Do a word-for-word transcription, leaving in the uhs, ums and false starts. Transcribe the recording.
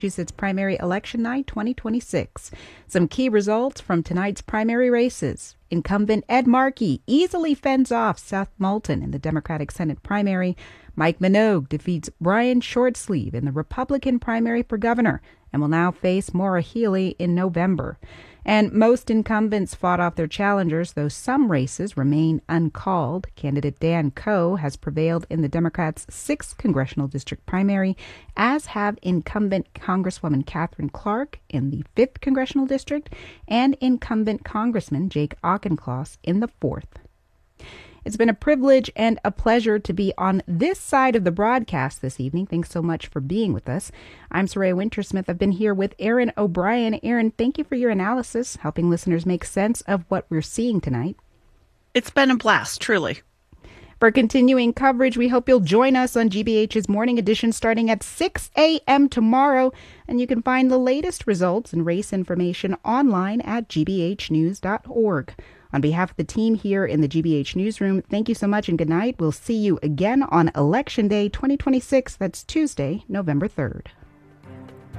Massachusetts primary election night twenty twenty-six. Some key results from tonight's primary races. Incumbent Ed Markey easily fends off Seth Moulton in the Democratic Senate primary. Mike Minogue defeats Brian Shortsleeve in the Republican primary for governor and will now face Maura Healey in November. And most incumbents fought off their challengers, though some races remain uncalled. Candidate Dan Coe has prevailed in the Democrats' sixth congressional district primary, as have incumbent Congresswoman Catherine Clark in the fifth congressional district and incumbent Congressman Jake Auchincloss in the fourth. It's been a privilege and a pleasure to be on this side of the broadcast this evening. Thanks so much for being with us. I'm Soraya Wintersmith. I've been here with Aaron O'Brien. Aaron, thank you for your analysis, helping listeners make sense of what we're seeing tonight. It's been a blast, truly. For continuing coverage, we hope you'll join us on G B H's Morning Edition starting at six a.m. tomorrow. And you can find the latest results and race information online at g b h news dot org. On behalf of the team here in the G B H Newsroom, thank you so much and good night. We'll see you again on Election Day twenty twenty-six. That's Tuesday, November third.